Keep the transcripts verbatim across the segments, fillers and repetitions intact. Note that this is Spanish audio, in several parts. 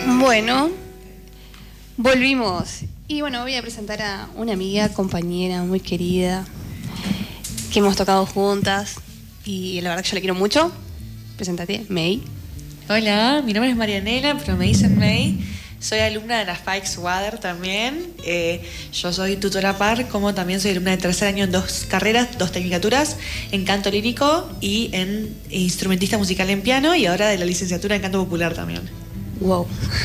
Bueno, volvimos. Y bueno, voy a presentar a una amiga, compañera muy querida, que hemos tocado juntas y la verdad que yo la quiero mucho. Preséntate, May. Hola, mi nombre es Marianela, pero me dicen May. Soy alumna de la F A I C Water también. Eh, yo soy tutora par, como también soy alumna de tercer año en dos carreras, dos tecnicaturas, en canto lírico y en instrumentista musical en piano, y ahora de la licenciatura en canto popular también. Wow.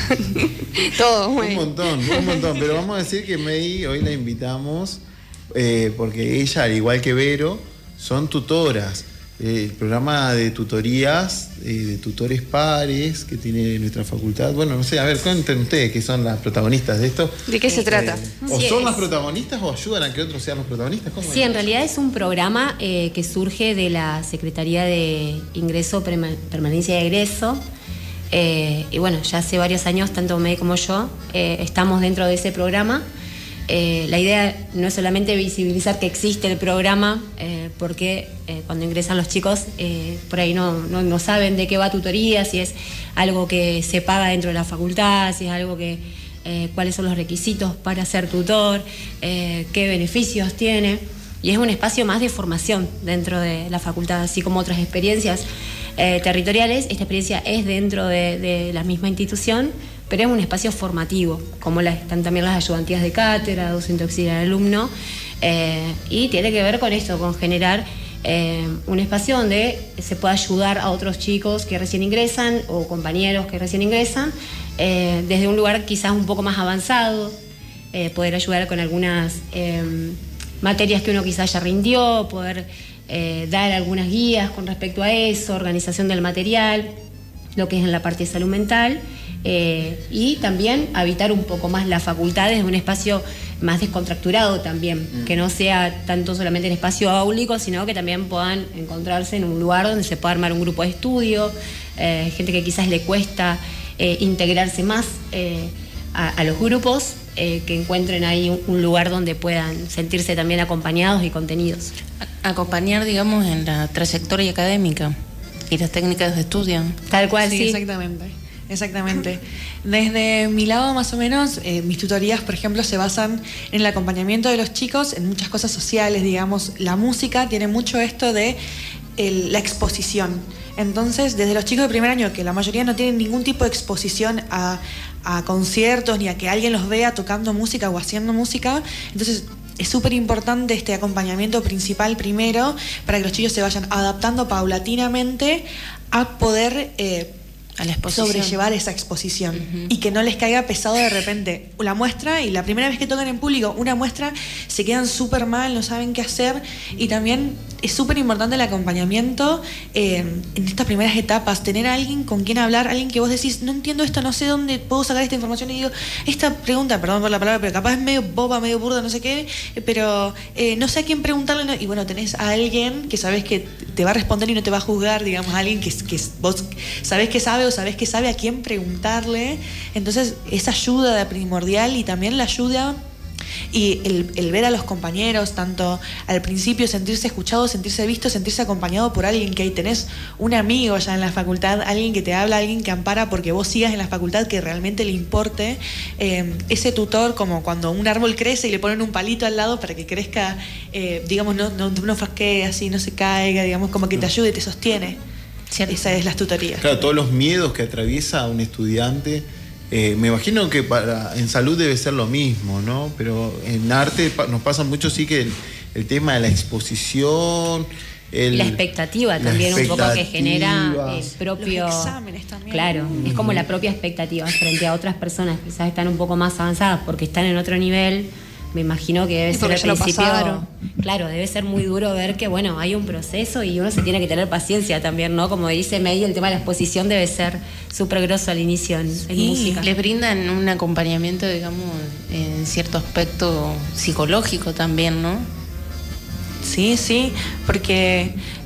Todo, Un güey. montón, un montón. Pero vamos a decir que May hoy la invitamos eh, porque ella, al igual que Vero, son tutoras. Eh, el programa de tutorías, eh, de tutores pares que tiene nuestra facultad. Bueno, no sé, a ver, cuenten ustedes que son las protagonistas de esto. ¿De qué se Eh, trata? ¿O Sí, son es. las protagonistas o ayudan a que otros sean los protagonistas? ¿Cómo Sí, es? en realidad es un programa eh, que surge de la Secretaría de Ingreso, Perma- Permanencia de Egreso. Eh, y bueno, ya hace varios años, tanto May como yo, eh, estamos dentro de ese programa. Eh, la idea no es solamente visibilizar que existe el programa, eh, porque eh, cuando ingresan los chicos eh, por ahí no, no, no saben de qué va tutoría, si es algo que se paga dentro de la facultad, si es algo que, eh, cuáles son los requisitos para ser tutor, eh, qué beneficios tiene. Y es un espacio más de formación dentro de la facultad, así como otras experiencias eh, territoriales. Esta experiencia es dentro de, de la misma institución, pero es un espacio formativo, como la, están también las ayudantías de cátedra, docente auxiliar alumno, eh, y tiene que ver con esto, con generar eh, un espacio donde se pueda ayudar a otros chicos que recién ingresan o compañeros que recién ingresan, eh, desde un lugar quizás un poco más avanzado, eh, poder ayudar con algunas eh, materias que uno quizás ya rindió, poder eh, dar algunas guías con respecto a eso, organización del material, lo que es en la parte de salud mental. Eh, y también habitar un poco más la facultad desde un espacio más descontracturado también, mm. que no sea tanto solamente en espacio áulico, sino que también puedan encontrarse en un lugar donde se pueda armar un grupo de estudio, eh, gente que quizás le cuesta eh, integrarse más eh, a, a los grupos, eh, que encuentren ahí un, un lugar donde puedan sentirse también acompañados y contenidos. Acompañar, digamos, en la trayectoria académica y las técnicas de estudio. Tal cual, Sí, sí. exactamente. Exactamente. Desde mi lado, más o menos, eh, mis tutorías, por ejemplo, se basan en el acompañamiento de los chicos, en muchas cosas sociales, digamos. La música tiene mucho esto de el, la exposición. Entonces, desde los chicos de primer año, que la mayoría no tienen ningún tipo de exposición a, a conciertos, ni a que alguien los vea tocando música o haciendo música, entonces es súper importante este acompañamiento principal primero, para que los chicos se vayan adaptando paulatinamente a poder Eh, A la exposición. sobrellevar esa exposición, Uh-huh. y que no les caiga pesado de repente la muestra, y la primera vez que tocan en público una muestra se quedan súper mal, no saben qué hacer. Y también es súper importante el acompañamiento eh, en estas primeras etapas, tener a alguien con quien hablar, alguien que vos decís, no entiendo esto, no sé dónde puedo sacar esta información, y digo, esta pregunta, perdón por la palabra, pero capaz es medio boba, medio burda, no sé qué, pero eh, no sé a quién preguntarle, no, y bueno, tenés a alguien que sabés que te va a responder y no te va a juzgar, digamos, a alguien que, que vos sabés que sabe o sabés que sabe a quién preguntarle. Entonces, esa ayuda primordial, y también la ayuda y el, el ver a los compañeros, tanto al principio sentirse escuchado, sentirse visto, sentirse acompañado por alguien, que ahí tenés un amigo ya en la facultad, alguien que te habla, alguien que ampara porque vos sigas en la facultad, que realmente le importe. Eh, ese tutor, como cuando un árbol crece y le ponen un palito al lado para que crezca, eh, digamos, no, no, no frasquee así, no se caiga, digamos, como que te ayude, te sostiene. Cierto. Esa es las tutorías. Claro, todos los miedos que atraviesa un estudiante. Eh, me imagino que para en salud debe ser lo mismo, ¿no? Pero en arte pa- nos pasa mucho, sí, que el, el tema de la exposición, el, La expectativa la también un poco que expectativa. genera el propio... Los exámenes también. Claro, es como la propia expectativa frente a otras personas que quizás están un poco más avanzadas porque están en otro nivel. Me imagino que debe Y ser porque al ya lo principio... pasaron. Claro, debe ser muy duro ver que, bueno, hay un proceso y uno se tiene que tener paciencia también, ¿no? Como dice May, el tema de la exposición debe ser súper grosso al inicio en, en Y música. les brindan un acompañamiento, digamos, en cierto aspecto psicológico también, ¿no? Sí, sí, porque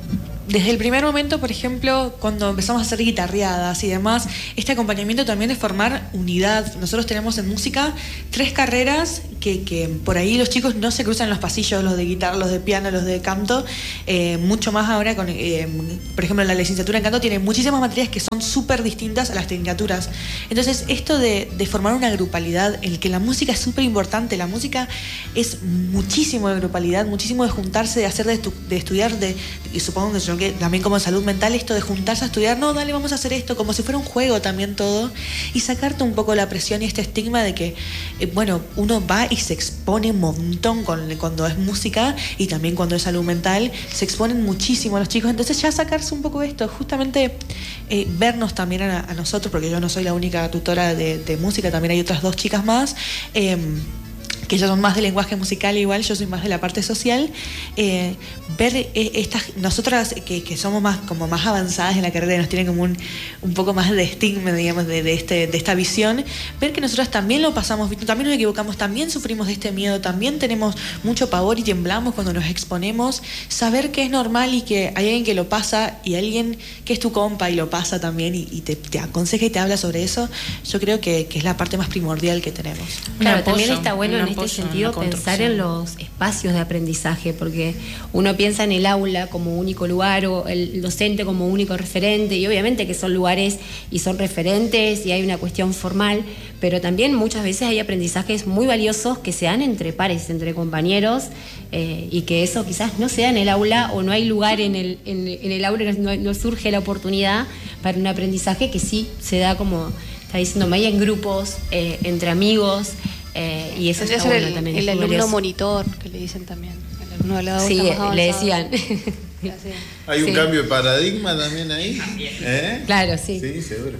desde el primer momento, por ejemplo, cuando empezamos a hacer guitarreadas y demás, este acompañamiento también de formar unidad. Nosotros tenemos en música tres carreras que, que por ahí los chicos no se cruzan en los pasillos, los de guitarra, los de piano, los de canto, eh, mucho más ahora con, eh, por ejemplo, la licenciatura en canto tiene muchísimas materias que son súper distintas a las tecnicaturas. Entonces, esto de, de formar una grupalidad, el que la música es súper importante, la música es muchísimo de grupalidad, muchísimo de juntarse, de hacer, de, estu de estudiar, de, y supongo que yo que también como salud mental, esto de juntarse a estudiar, no, dale, vamos a hacer esto, como si fuera un juego también todo, y sacarte un poco la presión y este estigma de que, eh, bueno, uno va y se expone un montón con, cuando es música y también cuando es salud mental, se exponen muchísimo a los chicos, entonces ya sacarse un poco esto, justamente eh, vernos también a, a nosotros, porque yo no soy la única tutora de, de música, también hay otras dos chicas más, eh, que ellos son más de lenguaje musical, igual yo soy más de la parte social, eh, ver eh, estas, nosotras que, que somos más como más avanzadas en la carrera, nos tienen como un, un poco más de estigma, digamos, de, de, este, de esta visión, ver que nosotras también lo pasamos, también nos equivocamos, también sufrimos de este miedo, también tenemos mucho pavor y temblamos cuando nos exponemos, saber que es normal y que hay alguien que lo pasa y alguien que es tu compa y lo pasa también y, y te, te aconseja y te habla sobre eso, yo creo que, que es la parte más primordial que tenemos. Claro, también está bueno en este sentido pensar en los espacios de aprendizaje, porque uno piensa en el aula como único lugar o el docente como único referente, y obviamente que son lugares y son referentes y hay una cuestión formal, pero también muchas veces hay aprendizajes muy valiosos que se dan entre pares, entre compañeros, eh, y que eso quizás no se da en el aula o no hay lugar en el, en, en el aula, no, no surge la oportunidad para un aprendizaje que sí se da, como está diciendo Maya, en grupos, eh, entre amigos. Eh, y eso está bueno el, también. El alumno valioso. Monitor, que le dicen también. El alumno al lado sí, le decían. Hay un sí. cambio de paradigma también ahí. ¿Eh? Claro, sí. Sí, seguro.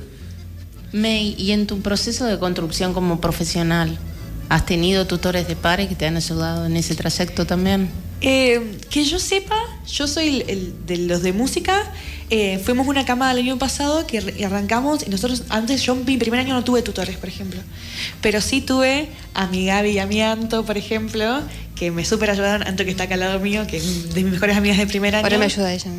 May, y en tu proceso de construcción como profesional, ¿has tenido tutores de pares que te han ayudado en ese trayecto también? Eh, que yo sepa, yo soy el, el de los de música. Eh, fuimos una cama el año pasado que arrancamos y nosotros, antes yo mi primer año no tuve tutores, por ejemplo, pero sí tuve a mi Gaby y a mi Anto, por ejemplo, que me súper ayudaron. Anto, que está acá al lado mío, que es de mis mejores amigas de primer año. Ahora me ayuda ella.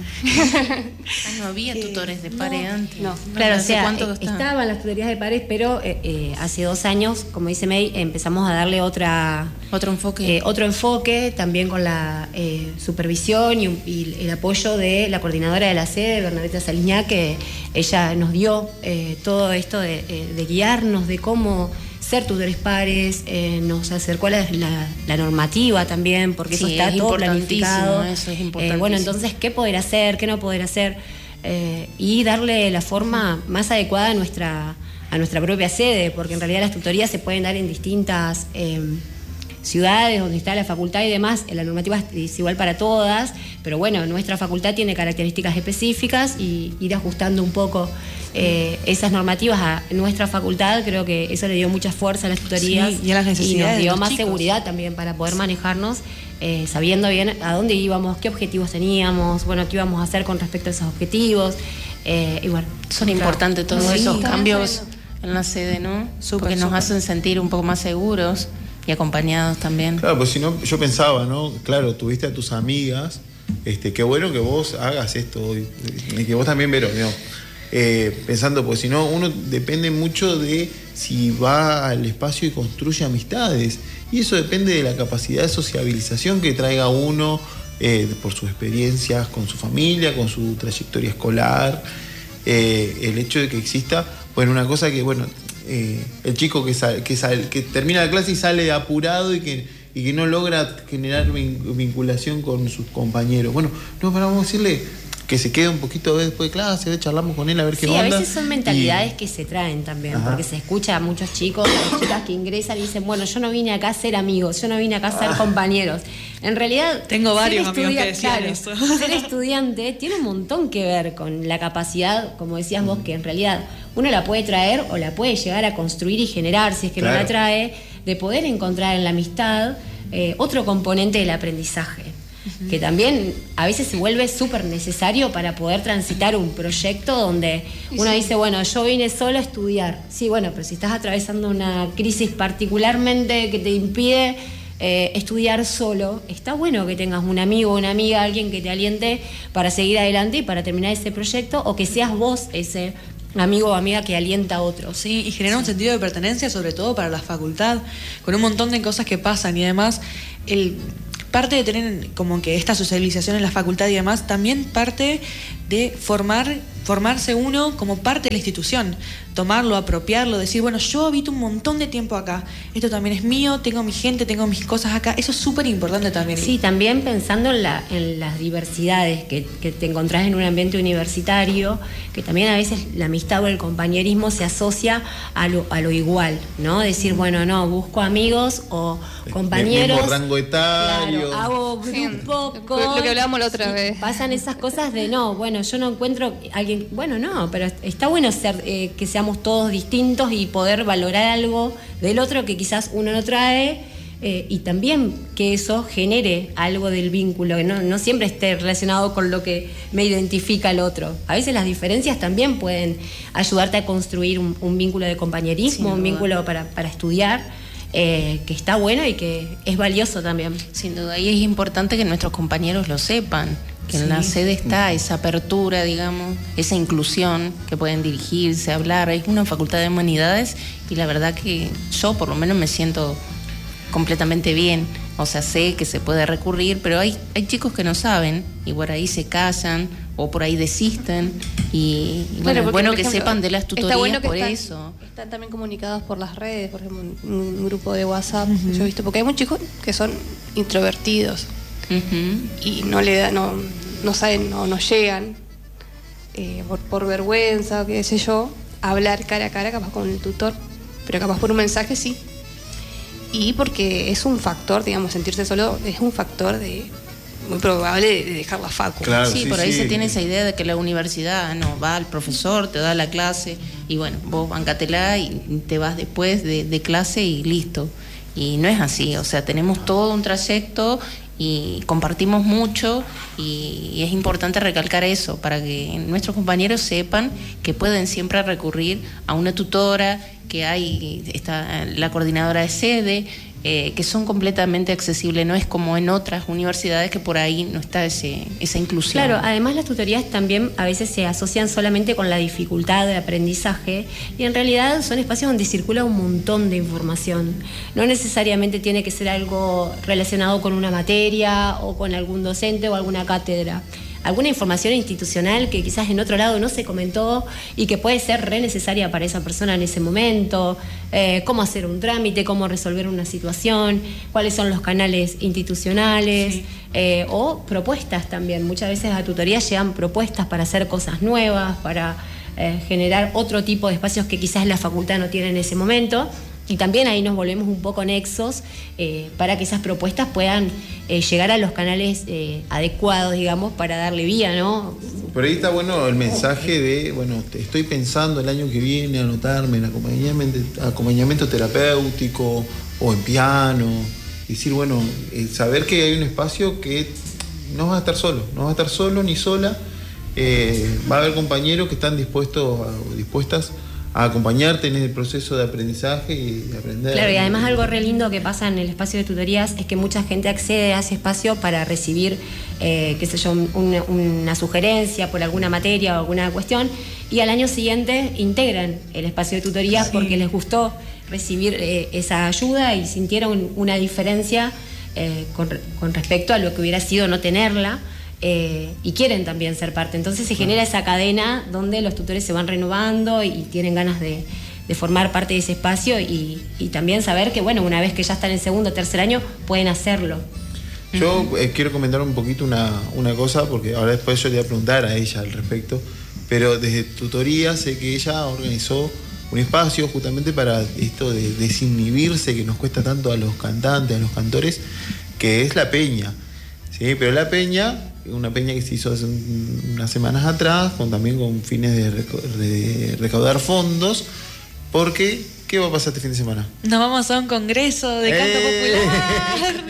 Ah, no había tutores de pares no, antes. No, no claro, no o sea, cuánto eh, estaban las tutorías de pares, pero eh, eh, hace dos años, como dice May, empezamos a darle otra otro enfoque, eh, otro enfoque, también con la eh, supervisión y, y el apoyo de la coordinadora de la sede, Bernadetta Saliñá, que ella nos dio eh, todo esto de, eh, de guiarnos de cómo ser tutores pares, eh, nos acercó a la, la, la normativa también, porque sí, eso está todo planificado. Eso es importantísimo. Eh, bueno, entonces, ¿qué poder hacer? ¿Qué no poder hacer? Eh, y darle la forma más adecuada a nuestra, a nuestra propia sede, porque en realidad las tutorías se pueden dar en distintas eh, ciudades donde está la facultad y demás. La normativa es igual para todas, pero bueno, nuestra facultad tiene características específicas y ir ajustando un poco eh, esas normativas a nuestra facultad, creo que eso le dio mucha fuerza a las tutorías, sí, y a las necesidades y nos dio de los más chicos. seguridad también para poder manejarnos, eh, sabiendo bien a dónde íbamos, qué objetivos teníamos, bueno, qué íbamos a hacer con respecto a esos objetivos, eh, y bueno, son claro, importantes todos sí, esos está cambios en la sede, ¿no? Súper, Porque nos súper. hacen sentir un poco más seguros y acompañados también. Claro, pues si no, yo pensaba, ¿no? Claro, tuviste a tus amigas, este, qué bueno que vos hagas esto, y, y que vos también, Vero, ¿no? Eh, pensando, pues si no, uno depende mucho de si va al espacio y construye amistades, y eso depende de la capacidad de sociabilización que traiga uno eh, por sus experiencias con su familia, con su trayectoria escolar, eh, el hecho de que exista, bueno, una cosa que, bueno, eh, el chico que, sal, que, sal, que termina la clase y sale apurado y que, y que no logra generar vinculación con sus compañeros, bueno, no, pero vamos a decirle que se quede un poquito después de clase, charlamos con él a ver qué sí, onda. a veces son mentalidades y... que se traen también, Ajá. porque se escucha a muchos chicos, a las chicas que ingresan y dicen, bueno, yo no vine acá a ser amigos, yo no vine acá a ser Ah. compañeros. En realidad, Tengo varios ser amigos que estudia- decían claro, eso. ser estudiante tiene un montón que ver con la capacidad, como decías vos, que en realidad uno la puede traer o la puede llegar a construir y generar, si es que Claro. no la trae, de poder encontrar en la amistad eh, otro componente del aprendizaje. Que también a veces se vuelve súper necesario para poder transitar un proyecto donde uno sí. dice, bueno, yo vine solo a estudiar. Sí, bueno, pero si estás atravesando una crisis particularmente que te impide eh, estudiar solo, está bueno que tengas un amigo o una amiga, alguien que te aliente para seguir adelante y para terminar ese proyecto, o que seas vos ese amigo o amiga que alienta a otros. Sí, y genera un sentido de pertenencia, sobre todo para la facultad, con un montón de cosas que pasan, y además el parte de tener como que esta socialización en la facultad y demás, también parte de formar, formarse uno como parte de la institución, tomarlo, apropiarlo, decir, bueno, yo habito un montón de tiempo acá, esto también es mío, tengo mi gente, tengo mis cosas acá, eso es súper importante también. Sí, también pensando en, la, en las diversidades que, que te encontrás en un ambiente universitario, que también a veces la amistad o el compañerismo se asocia a lo, a lo igual, ¿no? Decir, bueno, no, busco amigos o compañeros. Mismo rango etario. Claro, hago grupo Sí, con... lo que hablábamos la otra Sí, vez. pasan esas cosas de, no, bueno, yo no encuentro alguien... Bueno, no, pero está bueno ser eh, que seamos todos distintos y poder valorar algo del otro que quizás uno no trae, eh, y también que eso genere algo del vínculo, que no, no siempre esté relacionado con lo que me identifica al otro. A veces las diferencias también pueden ayudarte a construir un, un vínculo de compañerismo, Sin un duda. vínculo para, para estudiar, eh, que está bueno y que es valioso también. Sin duda, y es importante que nuestros compañeros lo sepan, que en la sede está esa apertura, digamos, esa inclusión, que pueden dirigirse, hablar. Es una facultad de humanidades y la verdad que yo por lo menos me siento completamente bien. O sea, sé que se puede recurrir, pero hay, hay chicos que no saben y por ahí se callan o por ahí desisten. Y, y bueno, Claro, es porque, bueno por que ejemplo, sepan de las está tutorías bueno que por están, eso. Están también comunicados por las redes, por ejemplo, un, un grupo de WhatsApp, yo he visto, porque hay muchos chicos que son introvertidos Ujú. y no le da, no, no saben, no, no llegan eh, por, por vergüenza, qué sé yo, a hablar cara a cara, capaz con el tutor, pero capaz por un mensaje sí. Y porque es un factor, digamos, sentirse solo es un factor de muy probable de, de dejar la facu. Claro, sí, sí, por ahí sí. se tiene esa idea de que la universidad no va al profesor, te da la clase y bueno, vos bancatela y te vas después de, de clase y listo. Y no es así, o sea, tenemos todo un trayecto y compartimos mucho y, y es importante recalcar eso para que nuestros compañeros sepan que pueden siempre recurrir a una tutora, que hay está la coordinadora de sede, eh, que son completamente accesibles, no es como en otras universidades que por ahí no está ese, esa inclusión. Claro, además las tutorías también a veces se asocian solamente con la dificultad de aprendizaje y en realidad son espacios donde circula un montón de información. No necesariamente tiene que ser algo relacionado con una materia o con algún docente o alguna cátedra. Alguna información institucional que quizás en otro lado no se comentó y que puede ser re necesaria para esa persona en ese momento, eh, cómo hacer un trámite, cómo resolver una situación, cuáles son los canales institucionales, sí. eh, o propuestas también. Muchas veces a tutorías llegan propuestas para hacer cosas nuevas, para eh, generar otro tipo de espacios que quizás la facultad no tiene en ese momento. Y también ahí nos volvemos un poco nexos eh, para que esas propuestas puedan eh, llegar a los canales eh, adecuados, digamos, para darle vía, ¿no? Por ahí está bueno el mensaje de, bueno, estoy pensando el año que viene anotarme en acompañamiento, acompañamiento terapéutico o en piano. Y decir, bueno, eh, saber que hay un espacio que no vas a estar solo, no vas a estar solo ni sola. Eh, va a haber compañeros que están dispuestos o dispuestas a acompañarte en el proceso de aprendizaje y de aprender. Claro, y además algo re lindo que pasa en el espacio de tutorías es que mucha gente accede a ese espacio para recibir, eh, qué sé yo, una, una sugerencia por alguna materia o alguna cuestión, y al año siguiente integran el espacio de tutorías sí. porque les gustó recibir eh, esa ayuda y sintieron una diferencia eh, con, con respecto a lo que hubiera sido no tenerla. Eh, y quieren también ser parte. Entonces se genera esa cadena donde los tutores se van renovando y tienen ganas de, de formar parte de ese espacio y, y también saber que, bueno, una vez que ya están en segundo o tercer año, pueden hacerlo. Yo eh, quiero comentar un poquito una, una cosa, porque ahora después yo le voy a preguntar a ella al respecto, pero desde tutoría sé que ella organizó un espacio justamente para esto de desinhibirse que nos cuesta tanto a los cantantes, a los cantores, que es la peña. Sí, pero la peña, una peña que se hizo hace un, unas semanas atrás, con, también con fines de, reco de recaudar fondos, porque, ¿qué va a pasar este fin de semana? Nos vamos a un congreso de canto ¡Eh! popular.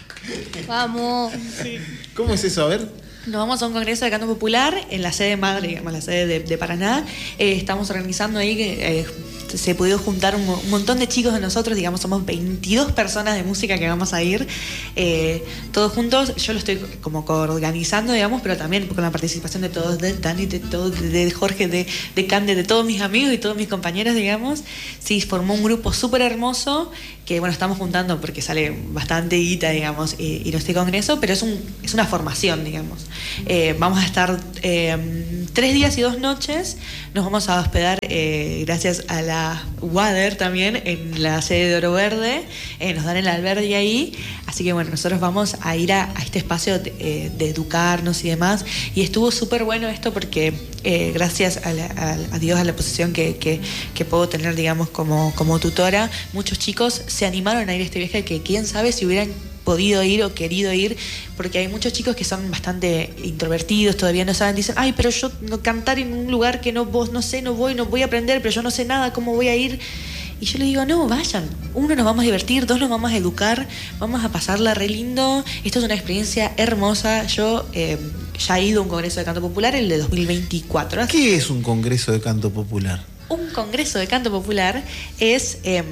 Vamos. Sí. ¿Cómo es eso? A ver. Nos vamos a un congreso de canto popular en la sede madre, digamos, la sede de, de Paraná. Eh, estamos organizando ahí, eh, se pudo juntar un, un montón de chicos de nosotros, digamos, somos veintidós personas de música que vamos a ir, eh, todos juntos. Yo lo estoy como organizando, digamos, pero también con la participación de todos, de Dani, de todos, de Jorge, de, de Cande, de todos mis amigos y todos mis compañeros, digamos. Sí, formó un grupo súper hermoso que, bueno, estamos juntando porque sale bastante guita, digamos, y, y no este congreso, pero es, un, es una formación, digamos. Eh, vamos a estar eh, tres días y dos noches, nos vamos a hospedar, eh, gracias a la Wader también, en la sede de Oro Verde, eh, nos dan el albergue ahí, así que bueno, nosotros vamos a ir a, a este espacio de, eh, de educarnos y demás, y estuvo súper bueno esto porque eh, gracias a, la, a, a Dios, a la posición que, que, que puedo tener, digamos, como, como tutora, muchos chicos se animaron a ir a este viaje que quién sabe si hubieran podido ir o querido ir, porque hay muchos chicos que son bastante introvertidos, todavía no saben, dicen, ay, pero yo no cantar en un lugar que no vos no sé, no voy, no voy a aprender, pero yo no sé nada, ¿cómo voy a ir? Y yo les digo, no, vayan. Uno, nos vamos a divertir, dos, nos vamos a educar, vamos a pasarla re lindo. Esto es una experiencia hermosa. Yo eh, ya he ido a un congreso de canto popular, el de dos mil veinticuatro. ¿Qué es un congreso de canto popular? Un congreso de canto popular es... Eh,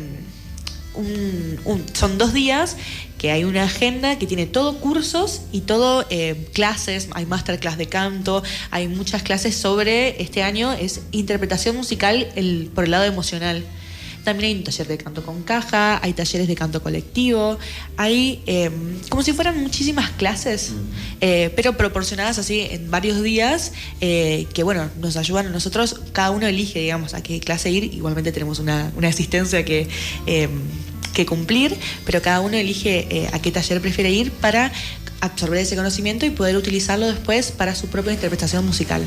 Un, un, son dos días que hay una agenda que tiene todo cursos y todo eh, clases, hay masterclass de canto, hay muchas clases sobre, este año es interpretación musical el, por el lado emocional. También hay un taller de canto con caja, hay talleres de canto colectivo, hay eh, como si fueran muchísimas clases, eh, pero proporcionadas así en varios días, eh, que bueno, nos ayudan a nosotros, cada uno elige, digamos, a qué clase ir. Igualmente tenemos una, una asistencia que, eh, que cumplir, pero cada uno elige eh, a qué taller prefiere ir para absorber ese conocimiento y poder utilizarlo después para su propia interpretación musical.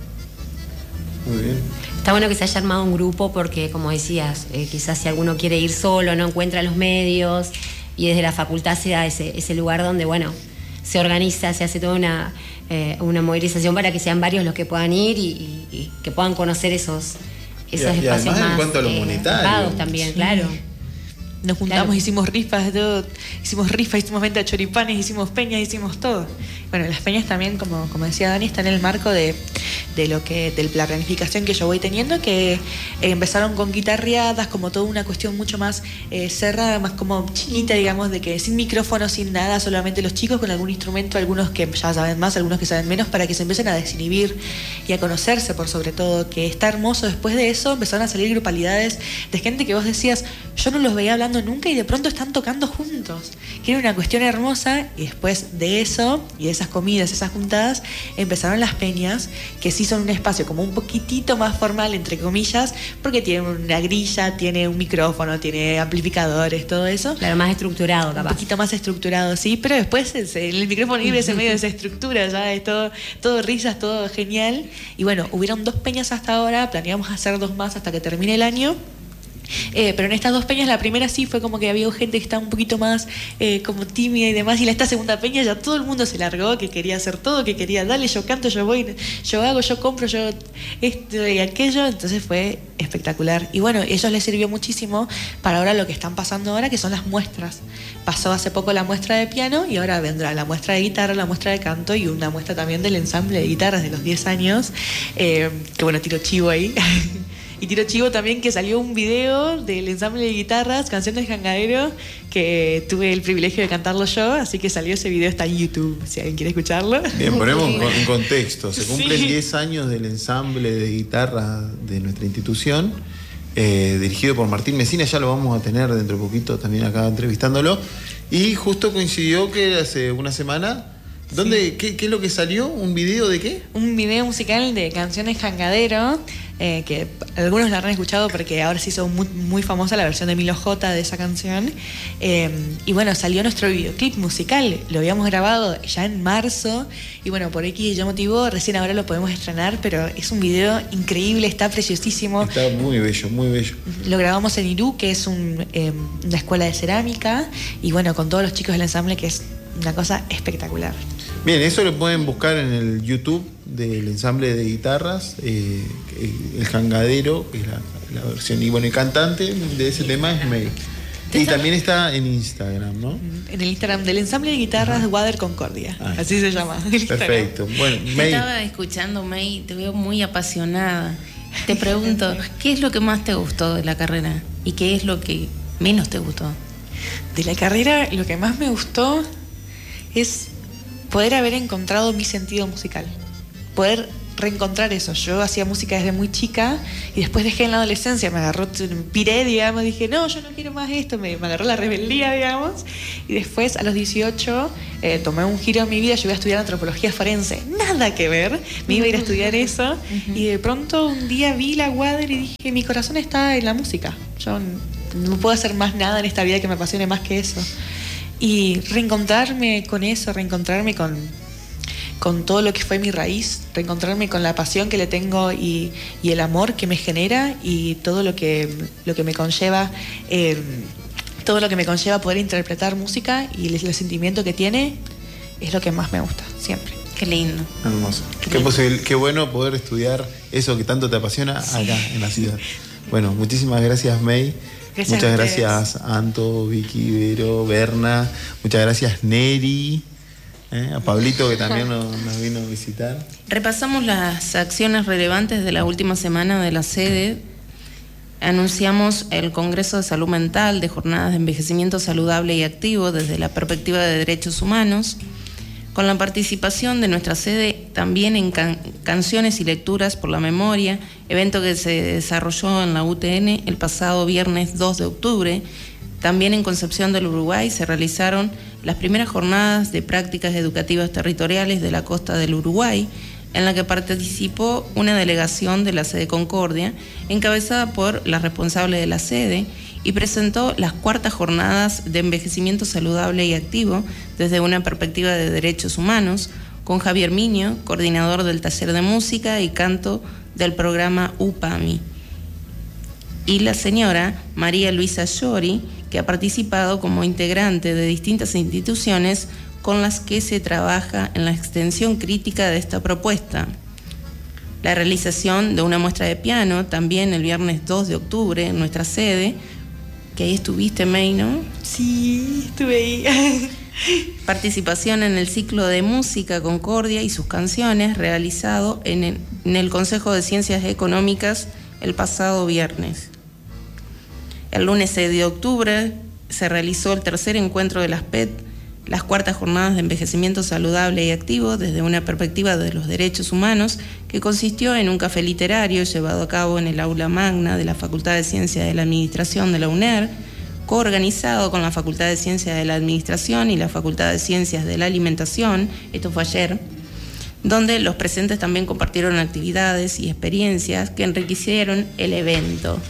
Muy bien. Está bueno que se haya armado un grupo porque, como decías, eh, quizás si alguno quiere ir solo, no encuentra los medios, y desde la facultad se da ese, ese lugar donde, bueno, se organiza, se hace toda una, eh, una movilización para que sean varios los que puedan ir y, y, y que puedan conocer esos, esos y, y espacios además, más en cuanto a lo eh, monetario pagados también, sí. claro. Nos juntamos, Claro. hicimos rifas, todo, hicimos rifas, hicimos venta de choripanes, hicimos peñas, hicimos todo. Bueno, las peñas también, como, como decía Dani, están en el marco de, de lo que, de la planificación que yo voy teniendo, que eh, empezaron con guitarreadas, como toda una cuestión mucho más eh, cerrada, más como chinita, digamos, de que sin micrófono, sin nada, solamente los chicos con algún instrumento, algunos que ya saben más, algunos que saben menos, para que se empiecen a desinhibir y a conocerse, por sobre todo, que está hermoso. Después de eso empezaron a salir grupalidades de gente que vos decías, yo no los veía hablando nunca y de pronto están tocando juntos, que era una cuestión hermosa. Y después de eso y de esas comidas, esas juntadas, empezaron las peñas, que sí son un espacio como un poquitito más formal, entre comillas, porque tiene una grilla, tiene un micrófono, tiene amplificadores, todo eso. Claro, más estructurado, capaz. Un poquito más estructurado, sí, pero después el, el micrófono libre es en medio de esa estructura, ya es todo, todo risas, todo genial. Y bueno, hubieron dos peñas hasta ahora, planeamos hacer dos más hasta que termine el año. Eh, pero en estas dos peñas, la primera sí fue como que había gente que estaba un poquito más eh, como tímida y demás, y esta segunda peña ya todo el mundo se largó, que quería hacer todo, que quería, dale, yo canto, yo voy, yo hago, yo compro, yo esto y aquello. Entonces fue espectacular. Y bueno, ellos les sirvió muchísimo para ahora lo que están pasando ahora, que son las muestras. Pasó hace poco la muestra de piano y ahora vendrá la muestra de guitarra, la muestra de canto y una muestra también del ensamble de guitarras de los diez años, eh, que bueno, tiro chivo ahí. Y tiro chivo también que salió un video del ensamble de guitarras, Canción del Jangadero, que tuve el privilegio de cantarlo yo, así que salió ese video, está en YouTube, si alguien quiere escucharlo. Bien, ponemos en contexto. Se cumplen Sí. diez años del ensamble de guitarra de nuestra institución, eh, dirigido por Martín Mesina. Ya lo vamos a tener dentro de poquito también acá entrevistándolo. Y justo coincidió que hace una semana... ¿Dónde, sí. qué, ¿Qué es lo que salió? ¿Un video de qué? Un video musical de Canciones Jangadero, eh, que algunos la habrán escuchado porque ahora sí son muy, muy famosa la versión de Milo J de esa canción. Eh, y bueno, salió nuestro videoclip musical, lo habíamos grabado ya en marzo, y bueno, por X y Y motivo, recién ahora lo podemos estrenar, pero es un video increíble, está preciosísimo. Está muy bello, muy bello. Lo grabamos en Irú, que es un, eh, una escuela de cerámica, y bueno, con todos los chicos del ensamble, que es una cosa espectacular. Bien, eso lo pueden buscar en el YouTube del ensamble de guitarras, eh, El Jangadero, que es la, la versión, y bueno, el cantante de ese tema es May. Y también está en Instagram, ¿no? En el Instagram del ensamble de guitarras Wader Concordia, ah, así se llama. Perfecto. Bueno, May. Estaba escuchando, May, te veo muy apasionada. Te pregunto, ¿qué es lo que más te gustó de la carrera? ¿Y qué es lo que menos te gustó? De la carrera, lo que más me gustó es poder haber encontrado mi sentido musical. Poder reencontrar eso. Yo hacía música desde muy chica y después dejé en la adolescencia, me agarró, piré, digamos, dije, no, yo no quiero más esto, me, me agarró la rebeldía, digamos, y después a los dieciocho eh, tomé un giro en mi vida, yo iba a estudiar antropología forense, nada que ver, me iba a ir a estudiar eso, y de pronto un día vi la Wader y dije, mi corazón está en la música, yo no puedo hacer más nada en esta vida que me apasione más que eso. Y reencontrarme con eso, reencontrarme con... con todo lo que fue mi raíz, reencontrarme con la pasión que le tengo y, y el amor que me genera y todo lo que, lo que me conlleva, eh, todo lo que me conlleva poder interpretar música y el, el sentimiento que tiene es lo que más me gusta, siempre. Qué lindo. Hermoso. Qué, qué, lindo. posible, qué bueno poder estudiar eso que tanto te apasiona Sí. acá en la ciudad. Bueno, muchísimas gracias, May. Gracias Muchas a gracias, Anto, Vicky, Vero, Berna. Muchas gracias, Neri. ¿Eh? A Pablito, que también nos, nos vino a visitar. Repasamos las acciones relevantes de la última semana de la sede. Anunciamos el Congreso de Salud Mental de Jornadas de Envejecimiento Saludable y Activo desde la perspectiva de derechos humanos, con la participación de nuestra sede también en can- Canciones y Lecturas por la Memoria, evento que se desarrolló en la U T N el pasado viernes dos de octubre. También en Concepción del Uruguay se realizaron las primeras jornadas de prácticas educativas territoriales de la costa del Uruguay, en la que participó una delegación de la sede Concordia, encabezada por la responsable de la sede, y presentó las cuartas jornadas de envejecimiento saludable y activo desde una perspectiva de derechos humanos, con Javier Miño, coordinador del taller de música y canto del programa U P A M I, y la señora María Luisa Llori, que ha participado como integrante de distintas instituciones con las que se trabaja en la extensión crítica de esta propuesta. La realización de una muestra de piano también el viernes dos de octubre en nuestra sede, que ahí estuviste, May, ¿no? Sí, estuve ahí. Participación en el ciclo de música Concordia y sus canciones realizado en el, en el Consejo de Ciencias Económicas el pasado viernes. El lunes seis de octubre se realizó el tercer encuentro de las P E T, las cuartas jornadas de envejecimiento saludable y activo desde una perspectiva de los derechos humanos, que consistió en un café literario llevado a cabo en el aula magna de la Facultad de Ciencias de la Administración de la U N E R, coorganizado con la Facultad de Ciencias de la Administración y la Facultad de Ciencias de la Alimentación, esto fue ayer, donde los presentes también compartieron actividades y experiencias que enriquecieron el evento.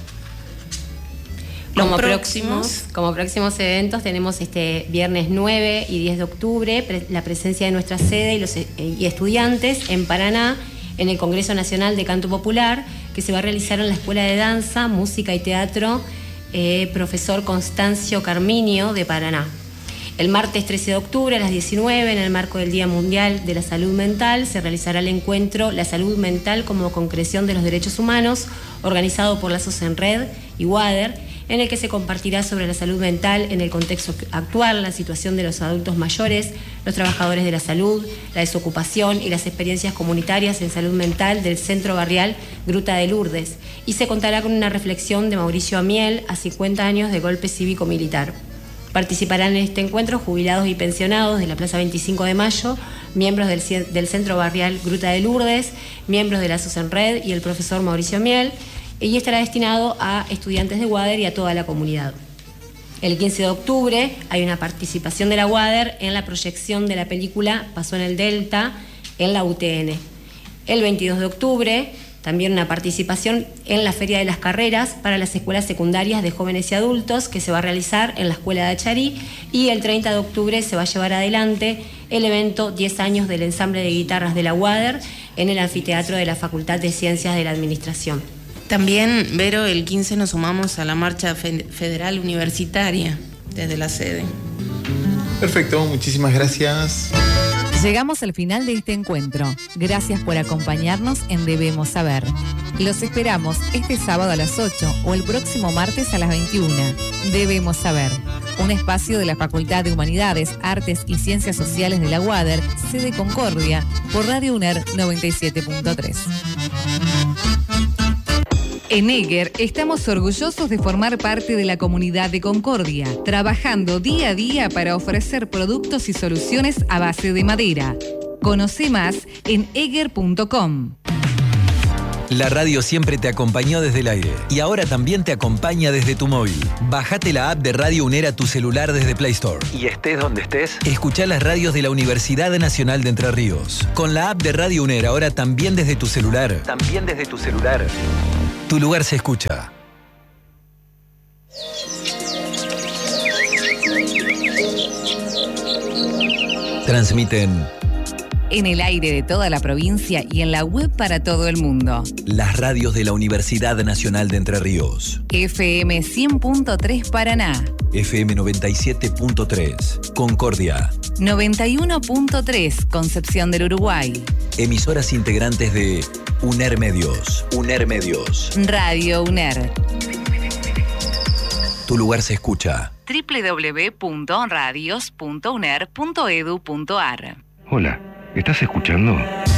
Como Los próximos, próximos, como próximos eventos tenemos este viernes nueve y diez de octubre pre- la presencia de nuestra sede y los e- y estudiantes en Paraná en el Congreso Nacional de Canto Popular, que se va a realizar en la Escuela de Danza, Música y Teatro eh, Profesor Constancio Carminio de Paraná. El martes trece de octubre a las diecinueve, en el marco del Día Mundial de la Salud Mental, se realizará el encuentro La Salud Mental como Concreción de los Derechos Humanos, organizado por Lazos en Red y WADER, en el que se compartirá sobre la salud mental en el contexto actual, la situación de los adultos mayores, los trabajadores de la salud, la desocupación y las experiencias comunitarias en salud mental del Centro Barrial Gruta de Lourdes. Y se contará con una reflexión de Mauricio Amiel a cincuenta años de golpe cívico-militar. Participarán en este encuentro jubilados y pensionados de la Plaza veinticinco de Mayo, miembros del, del Centro Barrial Gruta de Lourdes, miembros de la Lazos en Red y el profesor Mauricio Amiel, y estará destinado a estudiantes de WADER y a toda la comunidad. El quince de octubre hay una participación de la WADER en la proyección de la película Pasó en el Delta en la U T N. El veintidós de octubre también una participación en la Feria de las Carreras para las escuelas secundarias de jóvenes y adultos, que se va a realizar en la Escuela de Acharí, y el treinta de octubre se va a llevar adelante el evento diez años del ensamble de guitarras de la WADER en el anfiteatro de la Facultad de Ciencias de la Administración. También, Vero, el quince nos sumamos a la marcha fe- federal universitaria desde la sede. Perfecto, muchísimas gracias. Llegamos al final de este encuentro. Gracias por acompañarnos en Debemos Saber. Los esperamos este sábado a las ocho o el próximo martes a las veintiuna. Debemos Saber, un espacio de la Facultad de Humanidades, Artes y Ciencias Sociales de la WADER, sede Concordia, por Radio U N E R noventa y siete punto tres. En Eger estamos orgullosos de formar parte de la comunidad de Concordia, trabajando día a día para ofrecer productos y soluciones a base de madera. Conoce más en eger punto com. La radio siempre te acompañó desde el aire y ahora también te acompaña desde tu móvil. Bájate la app de Radio UNER a tu celular desde Play Store. Y estés donde estés, escuchá las radios de la Universidad Nacional de Entre Ríos. Con la app de Radio UNER ahora también desde tu celular. También desde tu celular. Tu lugar se escucha. Transmiten en el aire de toda la provincia y en la web para todo el mundo. Las radios de la Universidad Nacional de Entre Ríos. F M cien punto tres Paraná. F M noventa y siete punto tres Concordia. noventa y uno punto tres Concepción del Uruguay. Emisoras integrantes de UNER Medios. UNER Medios. Radio UNER. Tu lugar se escucha. doble u doble u doble u punto radios punto uner punto edu punto ar. Hola, ¿estás escuchando?